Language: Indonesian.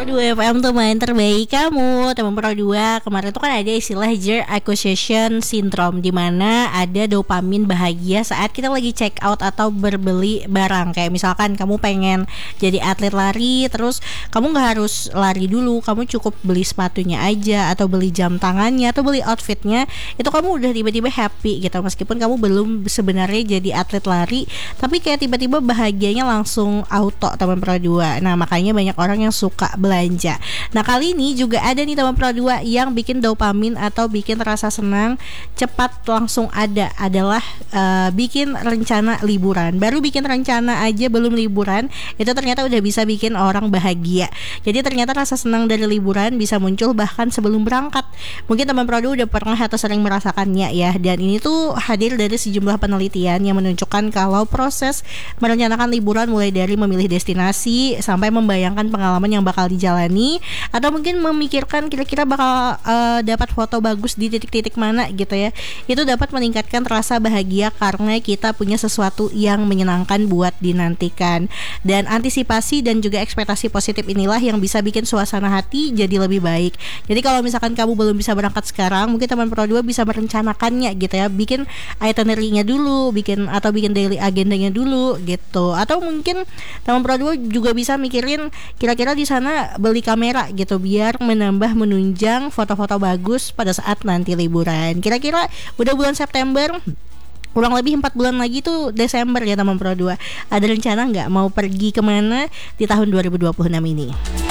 102 FM teman terbaik kamu. Teman Pro 2, kemarin tuh kan ada istilah Year Acquisition Syndrome, di mana ada dopamin bahagia saat kita lagi check out atau berbeli barang. Kayak misalkan kamu pengen jadi atlet lari, terus kamu gak harus lari dulu, kamu cukup beli sepatunya aja, atau beli jam tangannya, atau beli outfitnya, itu kamu udah tiba-tiba happy gitu. Meskipun kamu belum sebenarnya jadi atlet lari, tapi kayak tiba-tiba bahagianya langsung auto, teman Pro 2. Nah makanya banyak orang yang suka belanja. Nah kali ini juga ada nih teman Pro 2 yang bikin dopamin atau bikin rasa senang cepat langsung ada, adalah bikin rencana liburan. Baru bikin rencana aja, belum liburan, itu ternyata udah bisa bikin orang bahagia. Jadi ternyata rasa senang dari liburan bisa muncul bahkan sebelum berangkat. Mungkin teman Pro 2 udah pernah atau sering merasakannya ya. Dan ini tuh hadir dari sejumlah penelitian yang menunjukkan kalau proses merencanakan liburan mulai dari memilih destinasi sampai membayangkan pengalaman yang bakal dijalani, atau mungkin memikirkan kira-kira bakal dapat foto bagus di titik-titik mana gitu ya, itu dapat meningkatkan rasa bahagia karena kita punya sesuatu yang menyenangkan buat dinantikan. Dan antisipasi dan juga ekspektasi positif inilah yang bisa bikin suasana hati jadi lebih baik. Jadi kalau misalkan kamu belum bisa berangkat sekarang, mungkin teman Pro 2 bisa merencanakannya gitu ya, bikin itinerary-nya dulu, bikin daily agendanya dulu gitu. Atau mungkin teman Pro 2 juga bisa mikirin kira-kira di sana beli kamera gitu, biar menunjang foto-foto bagus pada saat nanti liburan. Kira-kira udah bulan September, kurang lebih 4 bulan lagi tuh Desember ya teman Pro 2. Ada rencana nggak mau pergi kemana di tahun 2026 ini?